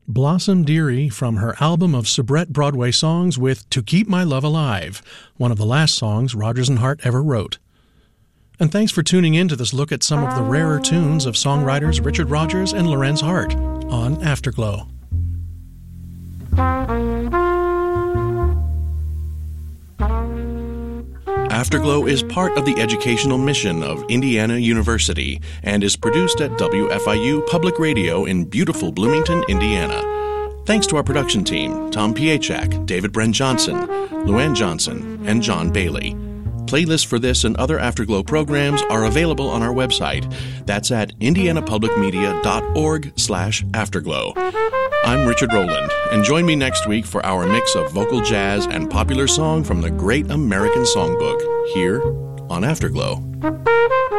Blossom Dearie from her album of soubrette Broadway songs with To Keep My Love Alive, one of the last songs Rodgers and Hart ever wrote. And thanks for tuning in to this look at some of the rarer tunes of songwriters Richard Rodgers and Lorenz Hart on Afterglow. Afterglow is part of the educational mission of Indiana University and is produced at WFIU Public Radio in beautiful Bloomington, Indiana. Thanks to our production team, Tom Piechak, David Bren Johnson, Luann Johnson, and John Bailey. Playlists for this and other Afterglow programs are available on our website. That's at indianapublicmedia.org/afterglow. I'm Richard Rowland, and join me next week for our mix of vocal jazz and popular song from the Great American Songbook, here on Afterglow.